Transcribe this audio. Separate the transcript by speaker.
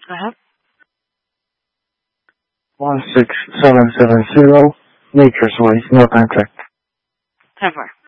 Speaker 1: Go ahead.
Speaker 2: 16770, Nature's Way, no contract.
Speaker 1: 10-4.